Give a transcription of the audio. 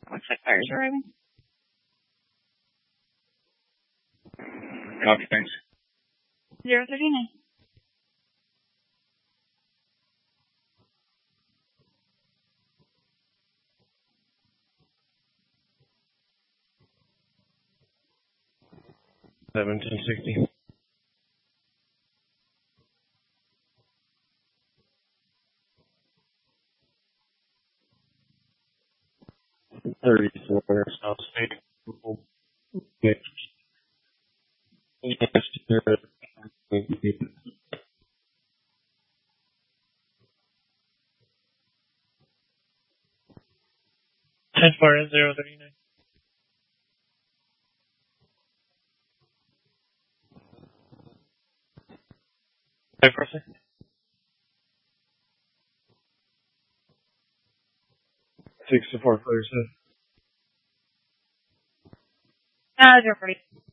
Looks like fire's arriving. Copy, thanks. 039. $17.60. $34 South State. Okay. Yes, sir. 10-4, 039. Hey, Percy. 64, clear, sir. 040.